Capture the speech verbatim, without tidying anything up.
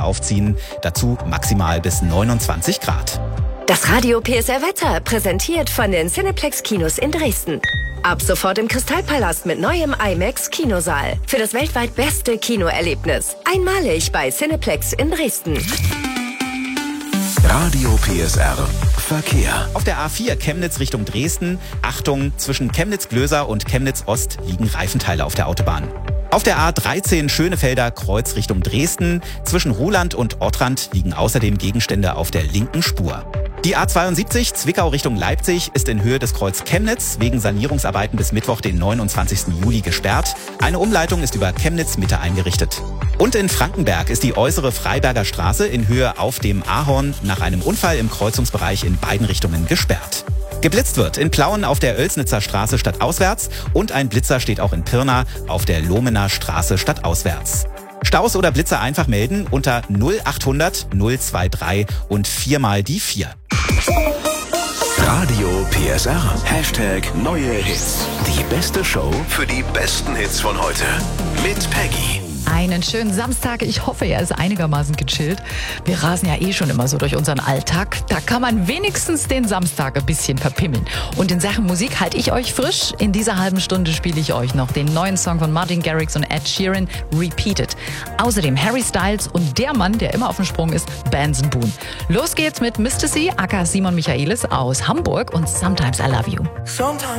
aufziehen. Dazu maximal bis neunundzwanzig Grad. Das Radio P S R Wetter präsentiert von den Cineplex Kinos in Dresden. Ab sofort im Kristallpalast mit neuem IMAX Kinosaal. Für das weltweit beste Kinoerlebnis. Einmalig bei Cineplex in Dresden. Radio P S R Verkehr. Auf der A vier Chemnitz Richtung Dresden. Achtung, zwischen Chemnitz-Glöser und Chemnitz-Ost liegen Reifenteile auf der Autobahn. Auf der A dreizehn Schönefelder Kreuz Richtung Dresden. Zwischen Ruhland und Ottrand liegen außerdem Gegenstände auf der linken Spur. Die A zweiundsiebzig Zwickau Richtung Leipzig ist in Höhe des Kreuz Chemnitz wegen Sanierungsarbeiten bis Mittwoch, den neunundzwanzigsten Juli, gesperrt. Eine Umleitung ist über Chemnitz Mitte eingerichtet. Und in Frankenberg ist die äußere Freiberger Straße in Höhe auf dem Ahorn nach einem Unfall im Kreuzungsbereich in beiden Richtungen gesperrt. Geblitzt wird in Plauen auf der Oelsnitzer Straße stadtauswärts und ein Blitzer steht auch in Pirna auf der Lohmener Straße stadtauswärts. Staus oder Blitzer einfach melden unter null achthundert null dreiundzwanzig und viermal die vier. Radio P S R. Hashtag neue Hits. Die beste Show für die besten Hits von heute. Mit Peggy. Einen schönen Samstag. Ich hoffe, er ist einigermaßen gechillt. Wir rasen ja eh schon immer so durch unseren Alltag. Da kann man wenigstens den Samstag ein bisschen verpimmeln. Und in Sachen Musik halte ich euch frisch. In dieser halben Stunde spiele ich euch noch den neuen Song von Martin Garrix und Ed Sheeran, Repeated. Außerdem Harry Styles und der Mann, der immer auf dem Sprung ist, Benson Boone. Los geht's mit Mister C, aka Simon Michaelis aus Hamburg und Sometimes I Love You.